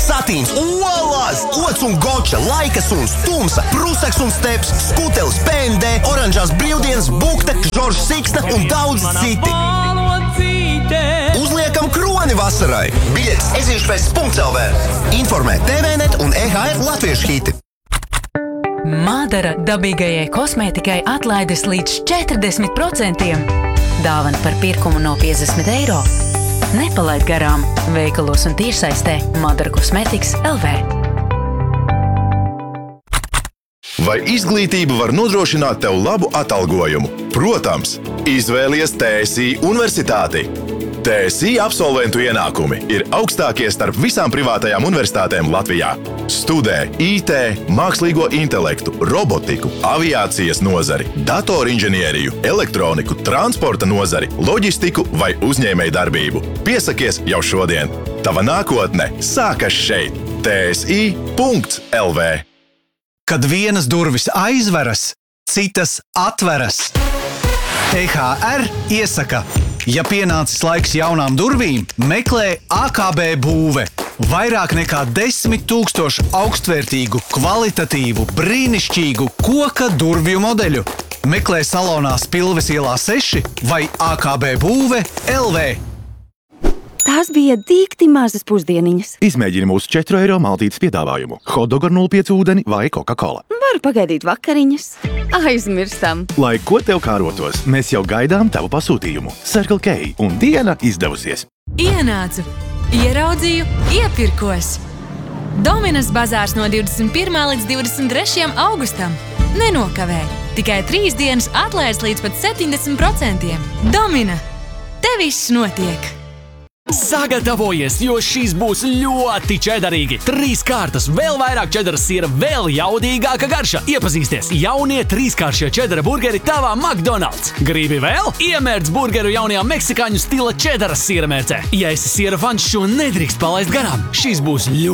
satīns, olas, ots un goča, laikas un stumsa, prusaks un steps, skutelis, PND, oranžās brīvdienas, bukta, Žoržs Siksna un daudz citi. Uzliekam kroni vasarai. Biļetes ezīšfests.lv. Informē TVNet un EHF Latviešu hiti. Madara dabīgajai kosmētikai atlaides līdz 40%. Dāvana par pirkumu no 50 eiro. Nepalaid garām. Veikalos un tiešsaistē Madara Cosmetics LV. Vai izglītība var nodrošināt tev labu atalgojumu? Protams, izvēlies TSI universitāti. TSI absolventu ienākumi ir augstākie starp visām privātajām universitātēm Latvijā. Studē IT, mākslīgo intelektu, robotiku, aviācijas nozari, datorinženieriju, elektroniku, transporta nozari, loģistiku vai uzņēmējdarbību. Piesakies jau šodien. Tava nākotne sākas šeit. TSI.lv. Kad vienas durvis aizveras, citas atveras. EHR iesaka, ja pienācis laiks jaunām durvīm, meklē AKB būve. Vairāk nekā 10 000 augstvērtīgu, kvalitatīvu, brīnišķīgu koka durvju modeļu. Meklē salonā Spilves ielā 6 vai AKB būve LV. Tās bija dīkti mazas pusdieniņas. Izmēģini mūsu 4 eiro maltītes piedāvājumu. Hotdog ar 0,5 ūdeni vai Coca-Cola. Varu pagaidīt vakariņas. Aizmirstam. Lai ko tev kārotos, mēs jau gaidām tavu pasūtījumu. Circle K un diena izdevusies. Ienācu, ieraudzīju, iepirkos. Dominas bazārs no 21. līdz 23. augustam. Nenokavēj. Tikai 3 dienas atlaides līdz pat 70%. Domina. Te viss notiek. Sagatavojies, jo šīs būs ļoti čedarīgi. 3 kārtas, vēl vairāk čedara siera, vēl jaudīgāka garša. Iepazīsties, jaunie 3-kāršie čedara burgeri tavā McDonald's. Gribi vēl? Iemērc burgeru jaunajā meksikāņu stila čedara siera mērcē. Ja esi siera fans, šo nedrīkst palaist garām. Šīs būs ļoti